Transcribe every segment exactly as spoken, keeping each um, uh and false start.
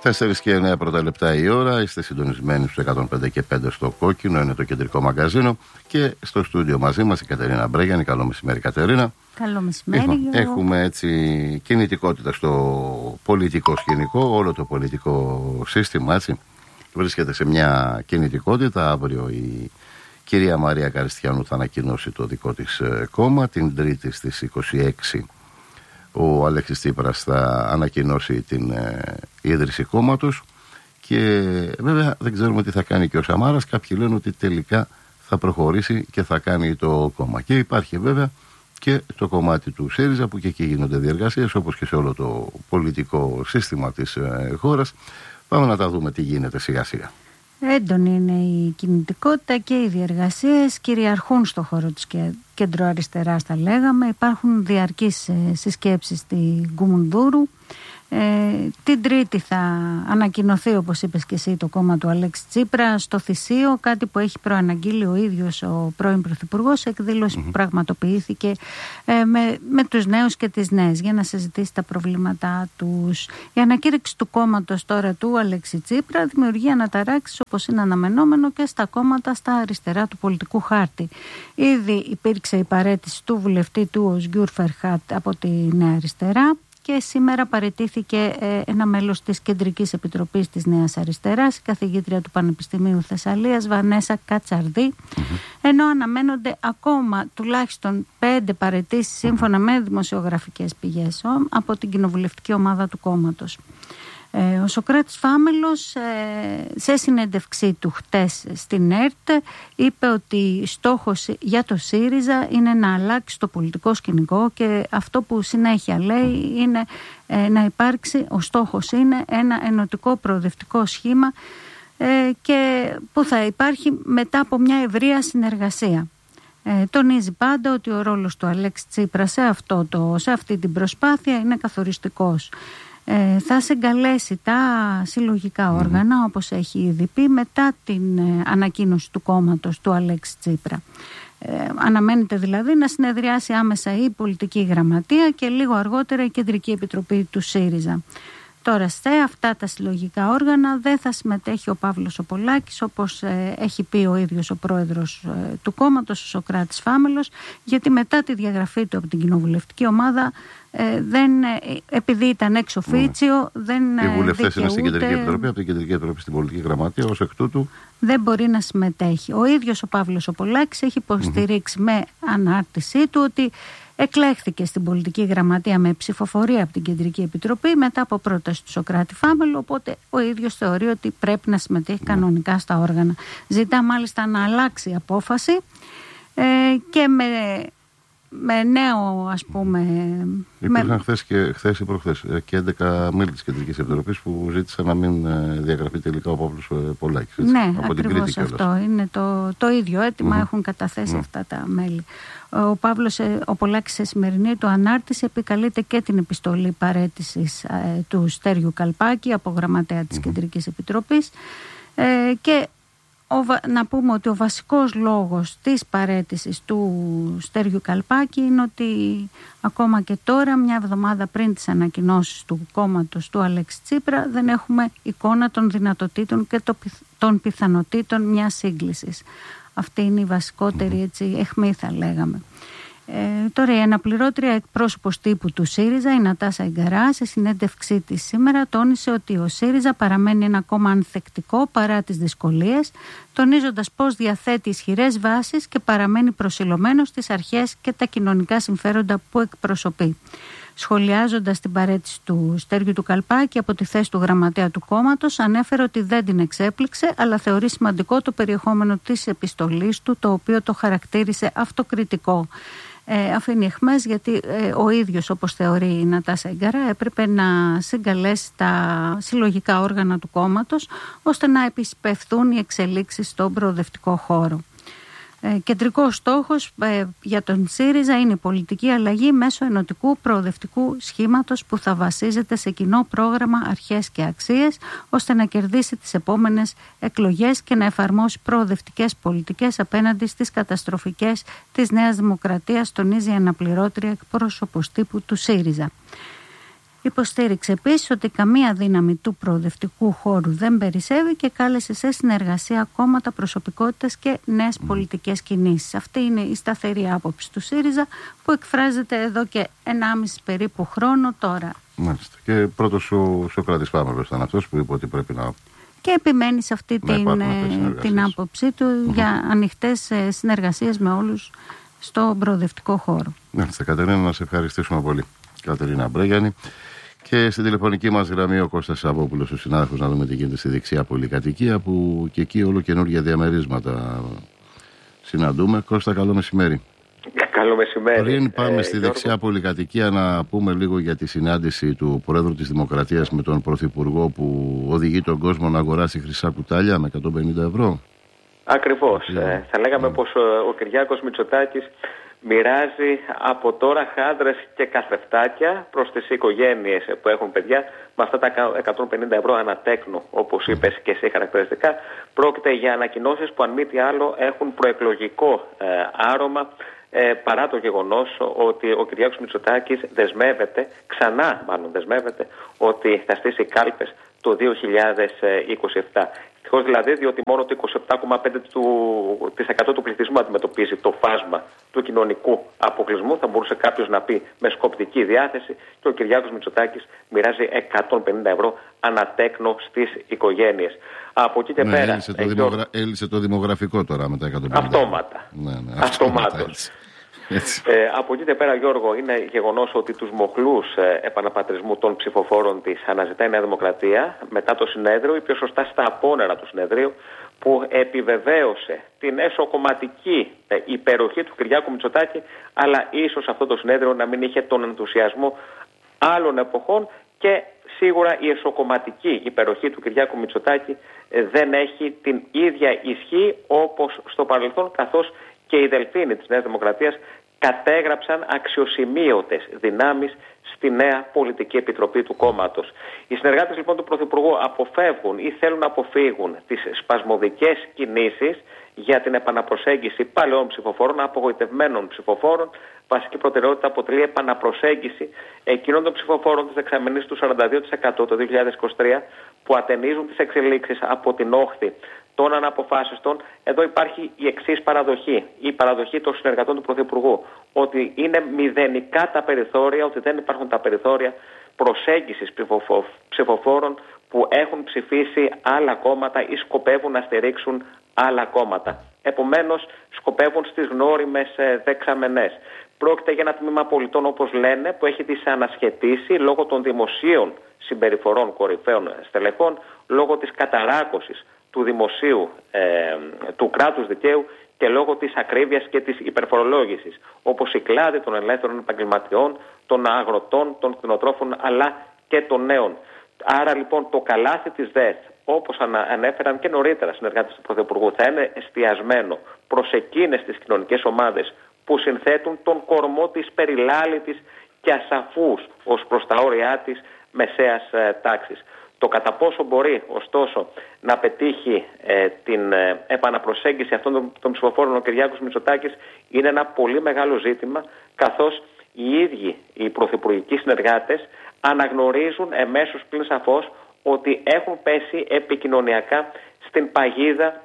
τέσσερα και εννέα πρώτα λεπτά η ώρα. Είστε συντονισμένοι στους εκατόν πέντε και πέντε στο Κόκκινο, είναι το κεντρικό μαγκαζίνο. Και στο στούντιο μαζί μας η Κατερίνα Μπρέγιανη. Καλό μεσημέρι, Κατερίνα. Καλό μεσημέρι. Έχουμε, έχουμε έτσι κινητικότητα στο πολιτικό σκηνικό. Όλο το πολιτικό σύστημα έτσι βρίσκεται σε μια κινητικότητα. Αύριο η κυρία Μαρία Καριστιανού θα ανακοινώσει το δικό της κόμμα. Την Τρίτη στις είκοσι έξι ο Αλέξης Τσίπρας θα ανακοινώσει την ε, ίδρυση κόμματος και βέβαια δεν ξέρουμε τι θα κάνει και ο Σαμάρας. Κάποιοι λένε ότι τελικά θα προχωρήσει και θα κάνει το κόμμα. Και υπάρχει βέβαια και το κομμάτι του ΣΥΡΙΖΑ που και εκεί γίνονται διεργασίες όπως και σε όλο το πολιτικό σύστημα της ε, χώρας. Πάμε να τα δούμε τι γίνεται σιγά σιγά. Έντονη είναι η κινητικότητα και οι διεργασίες κυριαρχούν στο χώρο της κεντροαριστεράς, θα λέγαμε. Υπάρχουν διαρκείς συσκέψεις στη Γκουμουνδούρου. Ε, την Τρίτη θα ανακοινωθεί, όπως είπες και εσύ, το κόμμα του Αλέξη Τσίπρα στο Θησίο, κάτι που έχει προαναγγείλει ο ίδιος ο πρώην Πρωθυπουργός, εκδήλωση mm-hmm. που πραγματοποιήθηκε ε, με, με τους νέους και τις νέες για να συζητήσει τα προβλήματά τους. Η ανακήρυξη του κόμματος τώρα του Αλέξη Τσίπρα δημιουργεί αναταράξεις, όπως είναι αναμενόμενο, και στα κόμματα στα αριστερά του πολιτικού χάρτη. Ήδη υπήρξε η παραίτηση του βουλευτή του Οσγιούρ Φερχάτ από τη Νέα Αριστερά. Και σήμερα παραιτήθηκε ένα μέλος της Κεντρικής Επιτροπής της Νέας Αριστεράς, η καθηγήτρια του Πανεπιστημίου Θεσσαλίας, Βανέσα Κατσαρδή, mm-hmm. ενώ αναμένονται ακόμα τουλάχιστον πέντε παραιτήσεις σύμφωνα με δημοσιογραφικές πηγές από την κοινοβουλευτική ομάδα του κόμματος. Ε, ο Σωκράτης Φάμελος ε, σε συνέντευξή του χτες στην ΕΡΤ είπε ότι στόχος για το ΣΥΡΙΖΑ είναι να αλλάξει το πολιτικό σκηνικό και αυτό που συνέχεια λέει είναι ε, να υπάρξει, ο στόχος είναι ένα ενωτικό προοδευτικό σχήμα ε, και που θα υπάρχει μετά από μια ευρεία συνεργασία. Ε, τονίζει πάντα ότι ο ρόλος του Αλέξη Τσίπρα σε, αυτό το, σε αυτή την προσπάθεια είναι καθοριστικός. Ε, θα συγκαλέσει τα συλλογικά όργανα mm-hmm. όπως έχει ήδη πει μετά την ε, ανακοίνωση του κόμματος του Αλέξη Τσίπρα. Ε, αναμένεται δηλαδή να συνεδριάσει άμεσα η πολιτική γραμματεία και λίγο αργότερα η Κεντρική Επιτροπή του ΣΥΡΙΖΑ. Τώρα σε αυτά τα συλλογικά όργανα δεν θα συμμετέχει ο Παύλος ο Πολάκης, όπως ε, έχει πει ο ίδιος ο πρόεδρος ε, του κόμματος, ο Σωκράτης Φάμελος, γιατί μετά τη διαγραφή του από την κοινοβουλευτική ομάδα ε, δεν, ε, επειδή ήταν εξ οφίτσιο, mm. δεν δικαιούται. Οι βουλευτές είναι στην Κεντρική Επιτροπή, από την Κεντρική Επιτροπή στην Πολιτική Γραμματεία, ως εκ τούτου δεν μπορεί να συμμετέχει. Ο ίδιος ο Παύλος ο Πολάκης έχει υποστηρίξει mm-hmm. με ανάρτησή του ότι εκλέχθηκε στην Πολιτική Γραμματεία με ψηφοφορία από την Κεντρική Επιτροπή μετά από πρόταση του Σωκράτη Φάμελου, οπότε ο ίδιος θεωρεί ότι πρέπει να συμμετέχει mm. κανονικά στα όργανα. Ζητά μάλιστα να αλλάξει η απόφαση ε, και με, με νέο, ας πούμε... Υπήρχαν με... χθες και χθες ή προχθές και έντεκα μέλη της Κεντρικής Επιτροπής που ζήτησαν να μην διαγραφεί τελικά ο Παύλος Πολάκης. Έτσι, ναι, από ακριβώς την αυτό. Είναι το, το ίδιο αίτημα, mm-hmm. έχουν καταθέσει mm-hmm. αυτά τα μέλη. Ο Παύλος ο Πολάκης σε σημερινή του ανάρτηση επικαλείται και την επιστολή παραίτησης ε, του Στέριου Καλπάκη από γραμματέα της mm-hmm. Κεντρικής Επιτροπής ε, και ο, να πούμε ότι ο βασικός λόγος της παραίτησης του Στέριου Καλπάκη είναι ότι ακόμα και τώρα, μια εβδομάδα πριν τις ανακοινώσεις του κόμματος του Αλέξη Τσίπρα, δεν έχουμε εικόνα των δυνατοτήτων και των πιθανοτήτων μιας σύγκλησης. Αυτή είναι η βασικότερη έτσι, αιχμή, θα λέγαμε. Ε, τώρα η αναπληρώτρια εκπρόσωπος τύπου του ΣΥΡΙΖΑ, η Νατάσα Ιγκαρά, σε συνέντευξή της σήμερα τόνισε ότι ο ΣΥΡΙΖΑ παραμένει ένα κόμμα ανθεκτικό παρά τις δυσκολίες, τονίζοντας πως διαθέτει ισχυρές βάσεις και παραμένει προσιλωμένο στις αρχές και τα κοινωνικά συμφέροντα που εκπροσωπεί. Σχολιάζοντας την παραίτηση του Στέργιου του Καλπάκη από τη θέση του γραμματέα του κόμματος, ανέφερε ότι δεν την εξέπληξε, αλλά θεωρεί σημαντικό το περιεχόμενο της επιστολής του, το οποίο το χαρακτήρισε αυτοκριτικό. Ε, αφήνει αιχμές γιατί ε, ο ίδιος, όπως θεωρεί η Νατάσα Ιγκαρά, έπρεπε να συγκαλέσει τα συλλογικά όργανα του κόμματος ώστε να επισπευθούν οι εξελίξεις στον προοδευτικό χώρο. Ε, κεντρικός στόχος ε, για τον ΣΥΡΙΖΑ είναι η πολιτική αλλαγή μέσω ενωτικού προοδευτικού σχήματος που θα βασίζεται σε κοινό πρόγραμμα, αρχές και αξίες, ώστε να κερδίσει τις επόμενες εκλογές και να εφαρμόσει προοδευτικές πολιτικές απέναντι στις καταστροφικές της Νέας Δημοκρατίας, τονίζει η αναπληρώτρια εκπρόσωπος τύπου του ΣΥΡΙΖΑ. Υποστήριξε επίσης ότι καμία δύναμη του προοδευτικού χώρου δεν περισσεύει και κάλεσε σε συνεργασία κόμματα, προσωπικότητες και νέες πολιτικές κινήσεις. Αυτή είναι η σταθερή άποψη του ΣΥΡΙΖΑ που εκφράζεται εδώ και ενάμιση περίπου χρόνο τώρα. Μάλιστα. Και πρώτος ο Σωκράτης Πάμελος ήταν αυτός που είπε ότι πρέπει να... Και επιμένει σε αυτή την, την άποψή του mm-hmm. για ανοιχτές συνεργασίες με όλους στον προοδευτικό χώρο. Μάλιστα, Κατερίνα, να σε ευχαριστήσουμε πολύ. Κατερίνα Μπρέγιανη. Και στην τηλεφωνική μας γραμμή ο Κώστας Σαββόπουλος, ο συνάδελφος, να δούμε τι γίνεται στη δεξιά πολυκατοικία, που και εκεί όλο καινούργια διαμερίσματα συναντούμε. Κώστα, καλό μεσημέρι. Καλό μεσημέρι. Πριν πάμε ε, στη Γιώργο. δεξιά πολυκατοικία, να πούμε λίγο για τη συνάντηση του Προέδρου της Δημοκρατίας με τον Πρωθυπουργό που οδηγεί τον κόσμο να αγοράσει χρυσά κουτάλια με εκατόν πενήντα ευρώ. Ακριβώς. Yeah. Ε, θα λέγαμε yeah. πως ο, ο Κυριάκος Μητσοτάκης μοιράζει από τώρα χάντρες και καθρεφτάκια προς τις οικογένειες που έχουν παιδιά με αυτά τα εκατόν πενήντα ευρώ ανατέκνο, όπως είπες και εσύ χαρακτηριστικά. Πρόκειται για ανακοινώσεις που αν μη τι άλλο έχουν προεκλογικό ε, άρωμα, ε, παρά το γεγονός ότι ο Κυριάκος Μητσοτάκης δεσμεύεται, ξανά μάλλον δεσμεύεται, ότι θα στήσει κάλπες το δύο χιλιάδες είκοσι επτά. Ευτυχώς δηλαδή, διότι μόνο το είκοσι επτά κόμμα πέντε τοις εκατό του πληθυσμού αντιμετωπίζει το φάσμα του κοινωνικού αποκλεισμού. Θα μπορούσε κάποιος να πει με σκοπτική διάθεση, και ο Κυριάκος Μητσοτάκης μοιράζει εκατόν πενήντα ευρώ ανατέκνο στις οικογένειες. Από εκεί και ναι, πέρα. Έλυσε το, ε, δημογρα... έλυσε το δημογραφικό τώρα με τα εκατόν πενήντα. Αυτόματα. Ναι, ναι, αυτόματα. Ε, από εκεί και πέρα, Γιώργο, είναι γεγονός ότι τους μοχλούς ε, επαναπατρισμού των ψηφοφόρων της αναζητάει η Νέα Δημοκρατία μετά το συνέδριο, ή πιο σωστά στα απόνερα του συνεδρίου, που επιβεβαίωσε την εσωκομματική ε, υπεροχή του Κυριάκου Μητσοτάκη, αλλά ίσως αυτό το συνέδριο να μην είχε τον ενθουσιασμό άλλων εποχών, και σίγουρα η εσωκομματική υπεροχή του Κυριάκου Μητσοτάκη ε, δεν έχει την ίδια ισχύ όπως στο παρελθόν, καθώς και οι δελφίνοι της Νέας Δημοκρατίας κατέγραψαν αξιοσημείωτες δυνάμεις στη νέα πολιτική επιτροπή του κόμματος. Οι συνεργάτες λοιπόν του Πρωθυπουργού αποφεύγουν ή θέλουν να αποφύγουν τις σπασμωδικές κινήσεις για την επαναπροσέγγιση παλαιών ψηφοφόρων, απογοητευμένων ψηφοφόρων. Βασική προτεραιότητα αποτελεί επαναπροσέγγιση εκείνων των ψηφοφόρων της δεξαμενής του σαράντα δύο τοις εκατό το δύο χιλιάδες είκοσι τρία που ατενίζουν τις εξελίξεις από την όχθη των αναποφάσιστων. Εδώ υπάρχει η εξής παραδοχή, η παραδοχή των συνεργατών του Πρωθυπουργού, ότι είναι μηδενικά τα περιθώρια, ότι δεν υπάρχουν τα περιθώρια προσέγγισης ψηφοφόρων που έχουν ψηφίσει άλλα κόμματα ή σκοπεύουν να στηρίξουν άλλα κόμματα. Επομένως, σκοπεύουν στις γνώριμες δεξαμενές. Πρόκειται για ένα τμήμα πολιτών, όπως λένε, που έχει δυσανασχετήσει λόγω των δημοσίων συμπεριφορών κορυφαίων στελεχών, λόγω της καταράκωσης του δημοσίου, ε, του κράτους δικαίου και λόγω της ακρίβειας και της υπερφορολόγησης, όπως η κλάδη των ελεύθερων επαγγελματιών, των αγροτών, των κτηνοτρόφων, αλλά και των νέων. Άρα λοιπόν το καλάθι της ΔΕΘ, όπως ανέφεραν και νωρίτερα συνεργάτες του Πρωθυπουργού, θα είναι εστιασμένο προς εκείνες τις κοινωνικές ομάδες που συνθέτουν τον κορμό της περιλάλητης και ασαφούς ως προς τα όρια της μεσαίας ε, τάξης. Το κατά πόσο μπορεί, ωστόσο, να πετύχει ε, την ε, επαναπροσέγγιση αυτών των, των ψηφοφόρων ο Κυριάκος Μητσοτάκης είναι ένα πολύ μεγάλο ζήτημα, καθώς οι ίδιοι οι πρωθυπουργικοί συνεργάτες αναγνωρίζουν εμέσως πλην σαφώς ότι έχουν πέσει επικοινωνιακά στην παγίδα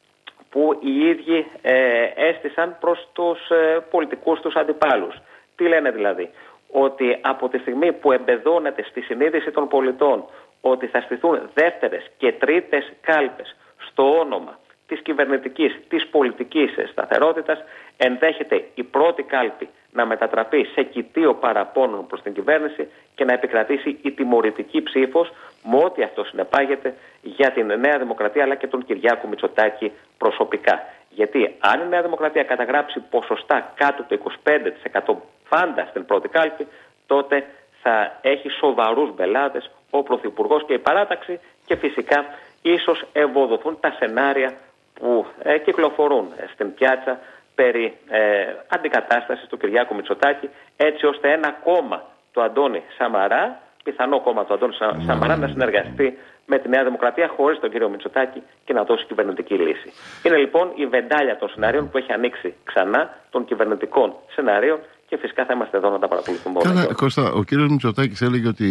που οι ίδιοι ε, έστησαν προς τους ε, πολιτικούς τους αντιπάλους. Τι λένε δηλαδή? Ότι από τη στιγμή που εμπεδώνεται στη συνείδηση των πολιτών ότι θα στηθούν δεύτερες και τρίτες κάλπες στο όνομα της κυβερνητικής, της πολιτικής σταθερότητας, ενδέχεται η πρώτη κάλπη να μετατραπεί σε κοιτίο παραπώνων προς την κυβέρνηση και να επικρατήσει η τιμωρητική ψήφος, με ό,τι αυτό συνεπάγεται για την Νέα Δημοκρατία αλλά και τον Κυριάκο Μητσοτάκη προσωπικά. Γιατί αν η Νέα Δημοκρατία καταγράψει ποσοστά κάτω το είκοσι πέντε τοις εκατό πάντα στην πρώτη κάλπη, τότε θα έχει σοβαρούς μπελάδες ο Πρωθυπουργός και η παράταξη, και φυσικά ίσως ευοδοθούν τα σενάρια που ε, κυκλοφορούν στην πιάτσα περί ε, αντικατάστασης του Κυριάκου Μητσοτάκη, έτσι ώστε ένα κόμμα του Αντώνη Σαμαρά, πιθανό κόμμα του Αντώνη Σαμαρά, να συνεργαστεί με τη Νέα Δημοκρατία χωρίς τον κύριο Μητσοτάκη και να δώσει κυβερνητική λύση. Είναι λοιπόν η βεντάλια των σενάριων που έχει ανοίξει ξανά, των κυβερνητικών σενάριων, και φυσικά θα είμαστε εδώ να τα παρακολουθούμε όλα. Καλά, Κώστα, ο κύριος Μητσοτάκης έλεγε ότι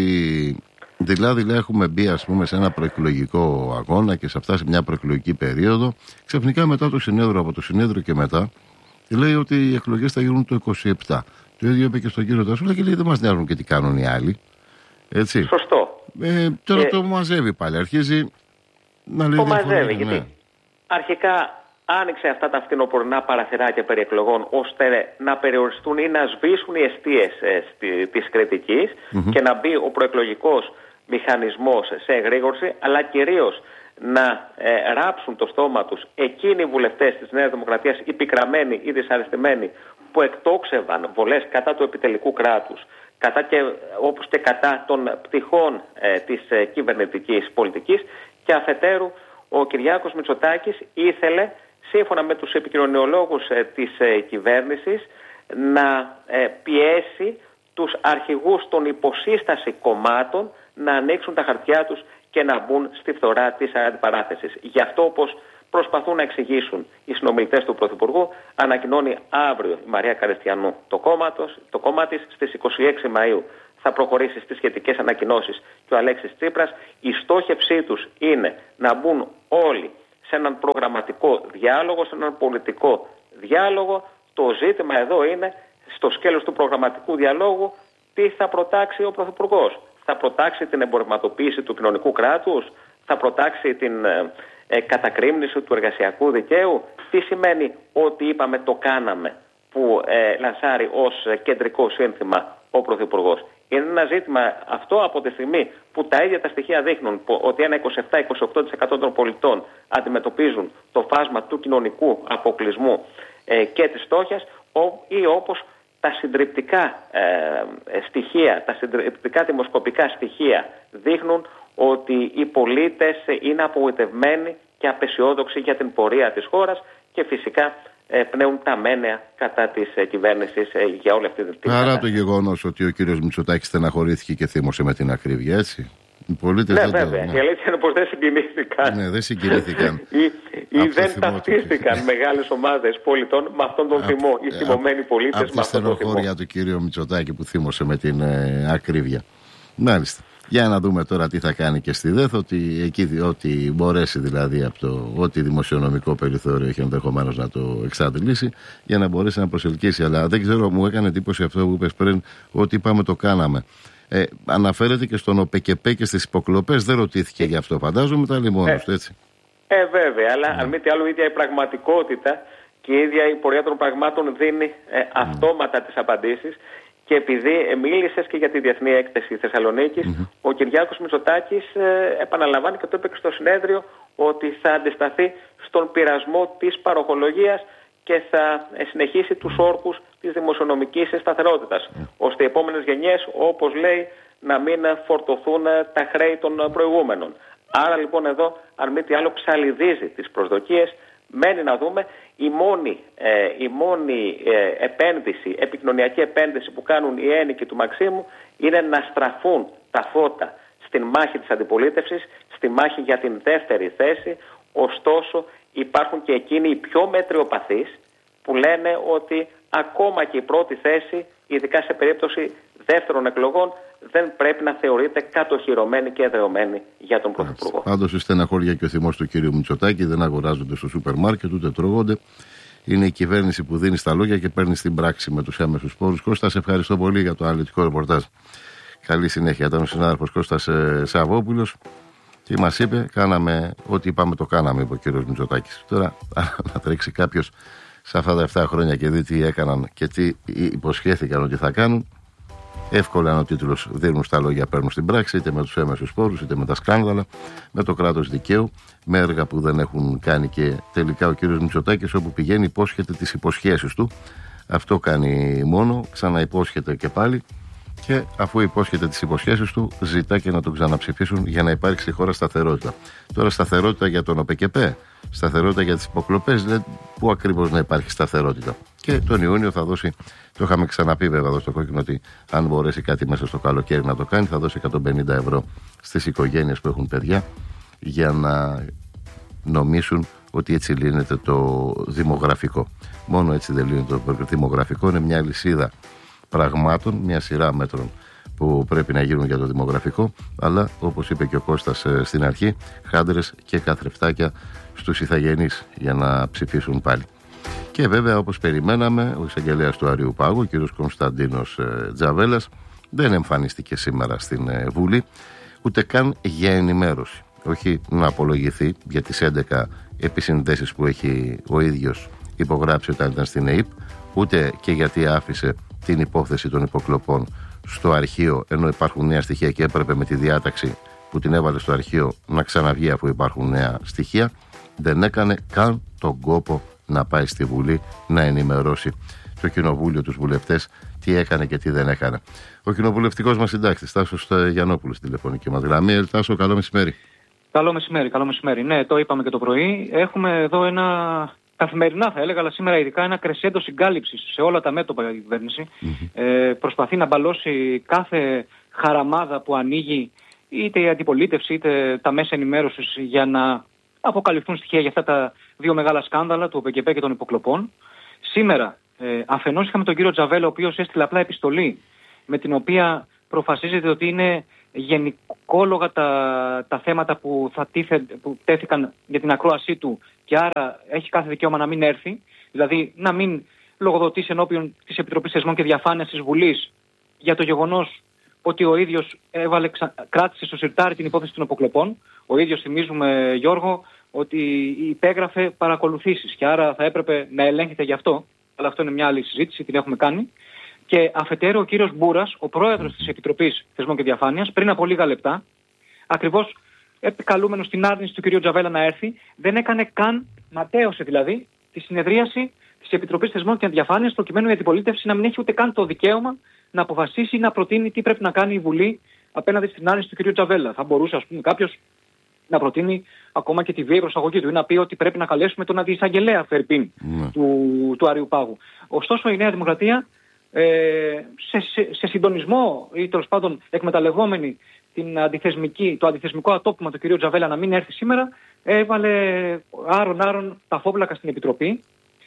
δηλαδή λέει, έχουμε μπει ας πούμε σε ένα προεκλογικό αγώνα και σε φτάσει μια προεκλογική περίοδο. Ξαφνικά μετά το συνέδριο, από το συνέδριο και μετά, λέει ότι οι εκλογές θα γίνουν το είκοσι επτά. Το ίδιο είπε και στον κύριο Τασούλα και λέει δεν μας νοιάζουν και τι κάνουν οι άλλοι. Έτσι. Σωστό. Ε, τώρα και... το μαζεύει πάλι. Αρχίζει να λέει. Το μαζεύει, ναι. γιατί αρχικά άνοιξε αυτά τα φθινοπορεινά παραθυράκια περί εκλογών ώστε να περιοριστούν ή να σβήσουν οι αιστείες ε, της κριτικής mm-hmm. και να μπει ο προεκλογικός μηχανισμός σε εγρήγορση, αλλά κυρίως να ε, ράψουν το στόμα τους εκείνοι οι βουλευτές της Νέας Δημοκρατίας, οι πικραμένοι ή δυσαρεστημένοι, που εκτόξευαν βολές κατά του επιτελικού κράτους, κατά και, όπως και κατά των πτυχών ε, της ε, κυβερνητικής πολιτικής, και αφετέρου ο Κυριάκος Μητσοτάκης ήθελε, σύμφωνα με τους επικοινωνιολόγους ε, της ε, κυβέρνησης, να ε, πιέσει τους αρχηγούς των υποσύσταση κομμάτων να ανοίξουν τα χαρτιά τους και να μπουν στη φθορά της αντιπαράθεσης. Γι' αυτό, όπως προσπαθούν να εξηγήσουν οι συνομιλητές του Πρωθυπουργού, ανακοινώνει αύριο η Μαρία Καριστιανού το κόμμα, τους, το κόμμα της, στις είκοσι έξι Μαΐου θα προχωρήσει στις σχετικές ανακοινώσεις και ο Αλέξης Τσίπρας. Η στόχευσή τους είναι να μπουν όλοι σε έναν προγραμματικό διάλογο, σε έναν πολιτικό διάλογο. Το ζήτημα εδώ είναι, στο σκέλος του προγραμματικού διαλόγου, τι θα προτάξει ο Πρωθυπουργός. Θα προτάξει την εμπορευματοποίηση του κοινωνικού κράτους, θα προτάξει την ε, ε, κατακρίμνηση του εργασιακού δικαίου. Τι σημαίνει ότι είπαμε το κάναμε, που ε, λανσάρει ως ε, κεντρικό σύνθημα ο Πρωθυπουργός. Είναι ένα ζήτημα αυτό από τη στιγμή που τα ίδια τα στοιχεία δείχνουν ότι ένα είκοσι επτά με είκοσι οκτώ τοις εκατό των πολιτών αντιμετωπίζουν το φάσμα του κοινωνικού αποκλεισμού ε, και της φτώχειας, ή όπως τα συντριπτικά ε, στοιχεία, τα συντριπτικά δημοσκοπικά στοιχεία δείχνουν ότι οι πολίτες είναι απογοητευμένοι και απεσιόδοξοι για την πορεία της χώρας και φυσικά ε, πνέουν τα μένεα κατά της ε, κυβέρνησης ε, για όλη αυτή την Άρα κατάσταση. Το γεγονός ότι ο κύριος Μητσοτάκης στεναχωρήθηκε και θύμωσε με την ακρίβεια, έτσι. Οι πολίτες ναι, δεν βέβαια. Το... Η αλήθεια είναι πως δεν συγκινήθηκαν. Ναι, δεν συγκινήθηκαν. ή ή δεν ταυτίστηκαν μεγάλες ομάδες πολιτών με αυτόν τον θυμό. Οι θυμωμένοι πολίτες με αυτόν τον θυμό. Από τη στενοχώρια του κύριου Μητσοτάκη που θύμωσε με την ε, ακρίβεια. Μάλιστα. Για να δούμε τώρα τι θα κάνει και στη ΔΕΘ, ότι εκεί ό,τι μπορέσει δηλαδή από το ό,τι δημοσιονομικό περιθώριο έχει ενδεχομένως να το εξαντλήσει για να μπορέσει να προσελκύσει. Αλλά δεν ξέρω, μου έκανε εντύπωση αυτό που είπες πριν, ότι είπαμε το κάναμε. Ε, αναφέρεται και στον ΟΠΕΚΕΠΕ και στις υποκλοπές, δεν ρωτήθηκε γι' αυτό, φαντάζομαι, τα λιμόνους του, έτσι. Ε, βέβαια, αλλά mm. αν μη τι άλλο, η ίδια η πραγματικότητα και η ίδια η πορεία των πραγμάτων δίνει ε, αυτόματα mm. τις απαντήσεις. Και επειδή ε, μίλησες και για τη Διεθνή Έκθεση Θεσσαλονίκης, mm-hmm. ο Κυριάκος Μητσοτάκης ε, επαναλαμβάνει και το είπε και στο συνέδριο ότι θα αντισταθεί στον πειρασμό της παροχολογίας και θα ε, συνεχίσει τους όρκους της δημοσιονομικής σταθερότητας, mm. ώστε οι επόμενες γενιές, όπως λέει, να μην φορτωθούν τα χρέη των προηγούμενων. Άρα λοιπόν εδώ, αν μη τι άλλο, ψαλιδίζει τις προσδοκίες. Μένει να δούμε, η μόνη, ε, η μόνη ε, επένδυση, επικοινωνιακή επένδυση που κάνουν οι ένικοι του Μαξίμου είναι να στραφούν τα φώτα στην μάχη της αντιπολίτευσης, στη μάχη για την δεύτερη θέση. Ωστόσο υπάρχουν και εκείνοι οι πιο μετριοπαθείς που λένε ότι ακόμα και η πρώτη θέση, ειδικά σε περίπτωση δεύτερων εκλογών, δεν πρέπει να θεωρείται κατοχυρωμένη και εδρεωμένη για τον Πρωθυπουργό. Πάντως η στεναχώρια και ο θυμός του κύριου Μητσοτάκη δεν αγοράζονται στο σούπερ μάρκετ, ούτε τρώγονται. Είναι η κυβέρνηση που δίνει στα λόγια και παίρνει στην πράξη με τους έμεσους πόρους. Κώστα, σε ευχαριστώ πολύ για το αναλυτικό ρεπορτάζ. Καλή συνέχεια. Ήταν ο συνάδελφος Κώστας Σαββόπουλος και μας είπε, κάναμε ό,τι είπαμε το κάναμε, είπε ο κύριος Μητσοτάκης. Τώρα να τρέξει κάποιος σε αυτά τα επτά χρόνια και δει τι έκαναν και τι υποσχέθηκαν ότι θα κάνουν. Εύκολα είναι ο τίτλος, δίνουν στα λόγια, παίρνουν στην πράξη, είτε με τους έμεσους πόρους, είτε με τα σκάνδαλα, με το κράτος δικαίου, με έργα που δεν έχουν κάνει και τελικά ο κύριος Μητσοτάκης όπου πηγαίνει υπόσχεται τις υποσχέσεις του. Αυτό κάνει μόνο, ξαναυπόσχεται και πάλι και αφού υπόσχεται τις υποσχέσεις του ζητά και να τον ξαναψηφίσουν για να υπάρξει στη χώρα σταθερότητα. Τώρα σταθερότητα για τον ΟΠΕΚΕΠΕ, σταθερότητα για τις υποκλοπές, δηλαδή πού ακριβώς να υπάρχει σταθερότητα. Και τον Ιούνιο θα δώσει, το είχαμε ξαναπεί βέβαια εδώ στο Κόκκινο, ότι αν μπορέσει κάτι μέσα στο καλοκαίρι να το κάνει, θα δώσει εκατόν πενήντα ευρώ στις οικογένειες που έχουν παιδιά για να νομίσουν ότι έτσι λύνεται το δημογραφικό. Μόνο έτσι δεν λύνεται το δημογραφικό, είναι μια λυσίδα πραγμάτων, μια σειρά μέτρων που πρέπει να γίνουν για το δημογραφικό, αλλά όπως είπε και ο Κώστας στην αρχή, χάντρες και καθρεφτάκια στους ηθαγενείς για να ψηφίσουν πάλι. Και βέβαια, όπως περιμέναμε, ο εισαγγελέας του Αριού Πάγου, ο κ. Κωνσταντίνος Τζαβέλας, δεν εμφανίστηκε σήμερα στην Βουλή, ούτε καν για ενημέρωση. Όχι να απολογηθεί για τις έντεκα επισυνδέσεις που έχει ο ίδιος υπογράψει όταν ήταν στην ΕΕΠ, ούτε και γιατί άφησε την υπόθεση των υποκλοπών στο αρχείο, ενώ υπάρχουν νέα στοιχεία και έπρεπε με τη διάταξη που την έβαλε στο αρχείο να ξαναβγεί αφού υπάρχουν νέα στοιχεία. Δεν έκανε καν τον κόπο να πάει στη Βουλή να ενημερώσει το Κοινοβούλιο, τους βουλευτές, τι έκανε και τι δεν έκανε. Ο κοινοβουλευτικός μας συντάκτης Τάσος Γιαννόπουλος στη τηλεφωνική μας γραμμή. Τάσο, καλό μεσημέρι. Καλό μεσημέρι, καλό μεσημέρι. Ναι, το είπαμε και το πρωί. Έχουμε εδώ ένα, καθημερινά θα έλεγα, αλλά σήμερα ειδικά ένα κρεσέντο συγκάλυψης σε όλα τα μέτωπα η κυβέρνηση. Mm-hmm. Ε, προσπαθεί να μπαλώσει κάθε χαραμάδα που ανοίγει, είτε η αντιπολίτευση είτε τα μέσα ενημέρωσης, για να αποκαλυφθούν στοιχεία για αυτά τα δύο μεγάλα σκάνδαλα του ΟΠΕΚΕΠΕ και των υποκλοπών. Σήμερα, ε, αφενός είχαμε τον κύριο Τζαβέλα, ο οποίος έστειλε απλά επιστολή, με την οποία προφασίζεται ότι είναι γενικόλογα τα, τα θέματα που, θα τίθε, που τέθηκαν για την ακρόασή του, και άρα έχει κάθε δικαίωμα να μην έρθει, δηλαδή να μην λογοδοτήσει ενώπιον της Επιτροπής Θεσμών και Διαφάνειας της Βουλής για το γεγονός ότι ο ίδιος έβαλε, κράτησε στο σιρτάρι την υπόθεση των αποκλοπών. Ο ίδιος, θυμίζουμε, Γιώργο, ότι υπέγραφε παρακολουθήσεις και άρα θα έπρεπε να ελέγχεται γι' αυτό. Αλλά αυτό είναι μια άλλη συζήτηση, την έχουμε κάνει. Και αφετέρου ο κύριος Μπούρας, ο πρόεδρος της Επιτροπής Θεσμών και Διαφάνειας, πριν από λίγα λεπτά, ακριβώς επικαλούμενος στην άρνηση του κυρίου Τζαβέλα να έρθει, δεν έκανε καν, ματέωσε δηλαδή, τη συνεδρίαση της Επιτροπής Θεσμών και Διαφάνειας, προκειμένου η αντιπολίτευση να μην έχει ούτε καν το δικαίωμα να αποφασίσει ή να προτείνει τι πρέπει να κάνει η Βουλή απέναντι στην άρνηση του κυρίου Τζαβέλα. Θα μπορούσε, ας πούμε, κάποιος να προτείνει ακόμα και τη βίαιη προσαγωγή του ή να πει ότι πρέπει να καλέσουμε τον αντιεισαγγελέα Φερπίν mm. του, του Αριού Πάγου. Ωστόσο, η Νέα Δημοκρατία, ε, σε, σε, σε συντονισμό ή τέλος πάντων εκμεταλλευόμενη την αντιθεσμική, το αντιθεσμικό ατόπιμα του κυρίου Τζαβέλα να μην έρθει σήμερα, έβαλε άρον-άρον τα φόβλακα στην Επιτροπή.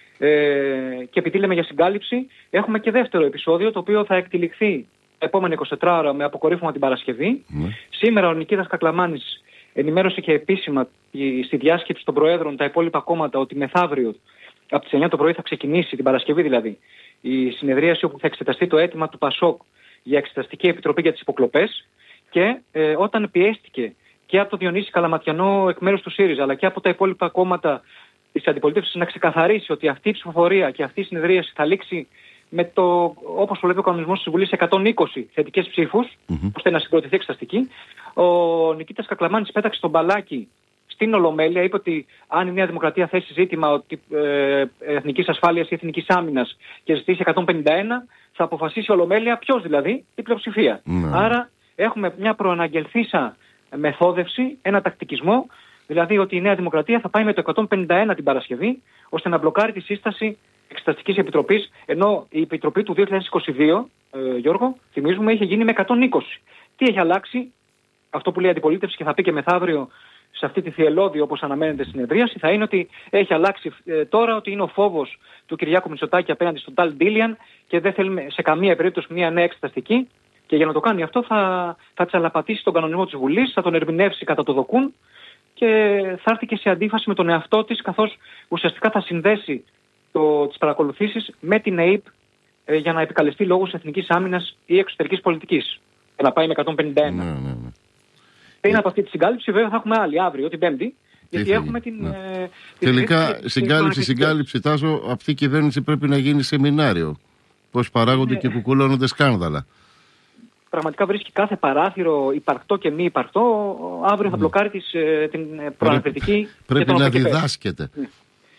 Ε, και επειδή λέμε για συγκάλυψη, έχουμε και δεύτερο επεισόδιο, το οποίο θα εκτυλιχθεί τα επόμενα εικοσιτέσσερις ώρα με αποκορύφωμα την Παρασκευή. Mm. Σήμερα ο Νικήτας Κακλαμάνης ενημέρωσε και επίσημα στη διάσκεψη των Προέδρων τα υπόλοιπα κόμματα ότι μεθαύριο από τις εννιά το πρωί θα ξεκινήσει, την Παρασκευή δηλαδή, η συνεδρίαση όπου θα εξεταστεί το αίτημα του ΠΑΣΟΚ για Εξεταστική Επιτροπή για τις υποκλοπές. Και ε, όταν πιέστηκε και από τον Διονύση Καλαματιανό εκ μέρους του ΣΥΡΙΖΑ, αλλά και από τα υπόλοιπα κόμματα της αντιπολίτευσης να ξεκαθαρίσει ότι αυτή η ψηφοφορία και αυτή η συνεδρίαση θα λήξει με το, όπως προβλέπει ο κανονισμός της Βουλής, εκατόν είκοσι θετικές ψήφους, mm-hmm. ώστε να συγκροτηθεί εξεταστική, ο Νικήτας Κακλαμάνης πέταξε τον μπαλάκι στην Ολομέλεια, είπε ότι αν η Νέα Δημοκρατία θέσει ζήτημα ότι, ε, εθνικής ασφάλειας ή εθνικής άμυνας και ζητήσει εκατόν πενήντα ένα, θα αποφασίσει η Ολομέλεια, ποιος δηλαδή, η πλειοψηφία. Mm-hmm. Άρα έχουμε μια προαναγγελθήσα μεθόδευση, ένα τακτικισμό, δηλαδή ότι η Νέα Δημοκρατία θα πάει με το εκατόν πενήντα ένα την Παρασκευή, ώστε να μπλοκάρει τη σύσταση Εξεταστικής Επιτροπής, ενώ η Επιτροπή του δύο χιλιάδες είκοσι δύο, ε, Γιώργο, θυμίζουμε, είχε γίνει με εκατόν είκοσι. Τι έχει αλλάξει? Αυτό που λέει η αντιπολίτευση και θα πει και μεθαύριο σε αυτή τη θυελλώδη, όπως αναμένεται συνεδρίαση, θα είναι ότι έχει αλλάξει ε, τώρα, ότι είναι ο φόβος του Κυριάκου Μητσοτάκη απέναντι στον Ταλ Ντίλιαν και δεν θέλουμε σε καμία περίπτωση μια νέα εξεταστική. Και για να το κάνει αυτό θα, θα τσαλαπατήσει τον κανονισμό της Βουλής, θα τον ερμηνεύσει κατά το δοκούν και θα έρθει και σε αντίφαση με τον εαυτό της, καθώς ουσιαστικά θα συνδέσει το, τις παρακολουθήσεις με την ΕΕΠ ε, για να επικαλεστεί λόγους εθνικής άμυνας ή εξωτερικής πολιτικής. Για να πάει με εκατόν πενήντα ένα. Ναι, ναι, ναι. Πριν από αυτή τη συγκάλυψη, βέβαια, θα έχουμε άλλη αύριο, την Πέμπτη. Γιατί έχουμε την. Ναι. Ε, Τελικά, την συγκάλυψη, συγκάλυψη, Τάσο, αυτή η κυβέρνηση πρέπει να γίνει σεμινάριο. Πώς παράγονται ναι. και κουκουλώνονται σκάνδαλα. Πραγματικά βρίσκει κάθε παράθυρο υπαρκτό και μη υπαρκτό. Αύριο θα μπλοκάρει τις, την προανακριτική. Πρέπει, πρέπει να διδάσκεται. Ναι.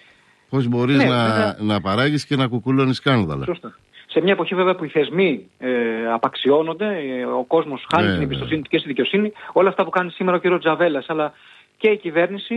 Πώς μπορείς ναι, να, βέβαια, να παράγεις και να κουκουλώνεις σκάνδαλα. Σωστά. Σε μια εποχή βέβαια που οι θεσμοί ε, απαξιώνονται, ε, ο κόσμος χάνει ναι, την εμπιστοσύνη του και στη δικαιοσύνη, όλα αυτά που κάνει σήμερα ο κύριος Τζαβέλας, αλλά και η κυβέρνηση,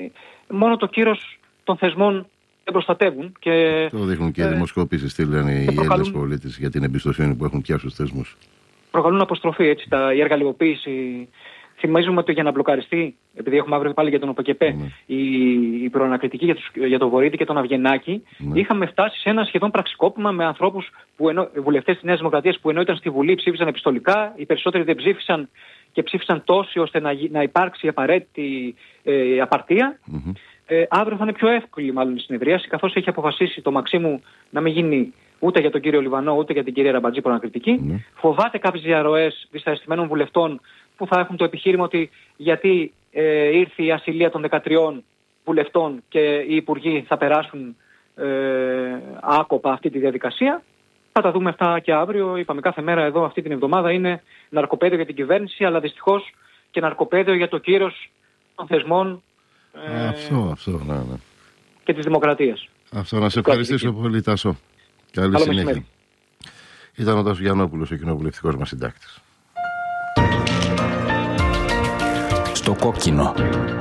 μόνο το κύρος των θεσμών δεν προστατεύουν. Και, το δείχνουν και οι ε, δημοσκοπήσεις, τι λένε οι προκαλούν... Έλληνες πολίτες για την εμπιστοσύνη που έχουν πια στους θεσμούς. Προκαλούν αποστροφή, έτσι, τα, η εργαλειοποίηση θυμίζουμε ότι για να μπλοκαριστεί, επειδή έχουμε αύριο πάλι για τον ΟΠΚΕΠΕ, mm. η, η προανακριτική για, τους, για τον Βορύδη και τον Αυγενάκη, mm. είχαμε φτάσει σε ένα σχεδόν πραξικόπημα με ανθρώπους, βουλευτές της Νέας Δημοκρατίας, που ενώ ήταν στη Βουλή ψήφισαν επιστολικά, οι περισσότεροι δεν ψήφισαν και ψήφισαν τόσοι ώστε να, να υπάρξει απαραίτητη ε, απαρτία. Mm-hmm. Ε, αύριο θα είναι πιο εύκολη μάλλον η συνεδρίαση, καθώς έχει αποφασίσει το Μαξίμου να μην γίνει ούτε για τον κύριο Λιβανό ούτε για την κυρία Ραμπατζή προανακριτική. Mm. Φοβάται κάποιες διαρροές δυσαρεστημένων βουλευτών που θα έχουν το επιχείρημα ότι γιατί ε, ήρθε η ασυλία των δεκατριών βουλευτών και οι υπουργοί θα περάσουν ε, άκοπα αυτή τη διαδικασία. Θα τα δούμε αυτά και αύριο. Είπαμε κάθε μέρα εδώ αυτή την εβδομάδα είναι ναρκοπαίδιο για την κυβέρνηση, αλλά δυστυχώς και ναρκοπαίδιο για το κύρος των θεσμών ε, αυτό, αυτό, ναι, ναι. και της δημοκρατίας. Αυτό, να σε ευχαριστήσω πολύ, Τάσο. Καλή Καλό συνέχεια. μεσημέρι. Ήταν ο Τάσος Γιαννόπουλος, ο κοινοβουλευτικός μας συντάκτης. Στο κόκκινο.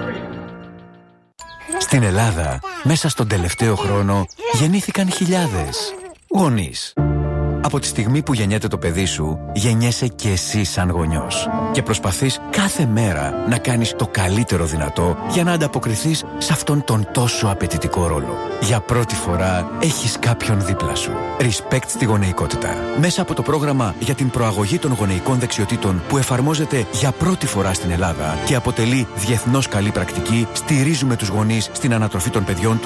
Στην Ελλάδα, μέσα στον τελευταίο χρόνο, γεννήθηκαν χιλιάδες γονείς. Από τη στιγμή που γεννιέται το παιδί σου, γεννιέσαι και εσύ σαν γονιός. Και προσπαθείς κάθε μέρα να κάνεις το καλύτερο δυνατό για να ανταποκριθείς σε αυτόν τον τόσο απαιτητικό ρόλο. Για πρώτη φορά έχεις κάποιον δίπλα σου. Respect στη γονεϊκότητα. Μέσα από το πρόγραμμα για την προαγωγή των γονεϊκών δεξιοτήτων που εφαρμόζεται για πρώτη φορά στην Ελλάδα και αποτελεί διεθνώς καλή πρακτική, στηρίζουμε τους γονείς στην ανατροφή των παιδιών τους